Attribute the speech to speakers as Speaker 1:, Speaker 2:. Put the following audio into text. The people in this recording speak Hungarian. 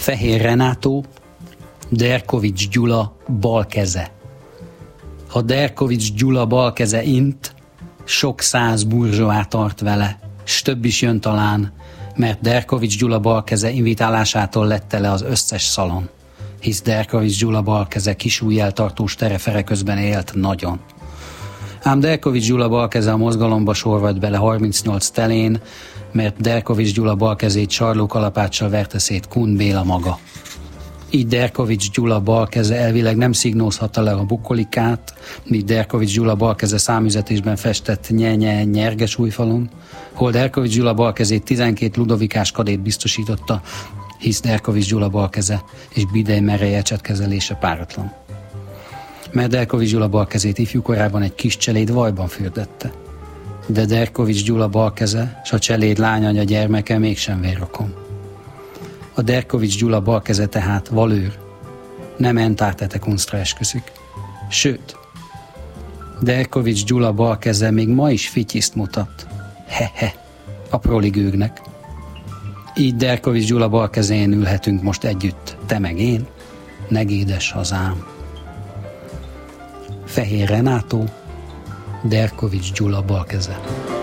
Speaker 1: Fehér Renátó, Derkovits Gyula bal keze. Ha Derkovits Gyula bal keze int, sok száz burzsóá tart vele, s több is jön talán, mert Derkovits Gyula bal keze invitálásától lett tele az összes szalon, hisz Derkovits Gyula bal keze kisújjeltartós terefere közben élt nagyon. Ám Derkovits Gyula bal keze a mozgalomba sorvadt bele 38 telén, mert Derkovits Gyula bal kezét sarlókalapáccsal verte szét Kun Béla maga. Így Derkovits Gyula bal keze elvileg nem szignózhatta le a bukolikát, míg Derkovits Gyula bal keze számüzetésben festett nye nyerges újfalon, hol Derkovits Gyula bal kezét 12 ludovikás kadét biztosította, hisz Derkovits Gyula bal keze és Bidej Merei ecsetkezelése páratlan. Mert Derkovits Gyula bal kezét ifjúkorában egy kis cseléd vajban fürdette. De Derkovits Gyula bal keze s a cseléd lányanya gyermeke mégsem vérrokon. A Derkovits Gyula bal keze tehát valőr, nem entártete kunstra esküszik. Sőt, Derkovits Gyula bal keze még ma is fityiszt mutat. He-he, a proligőgnek. Így Derkovits Gyula bal kezén ülhetünk most együtt, te meg én, negédes hazám. Fehér Renátó, Derkovits Gyula bal keze.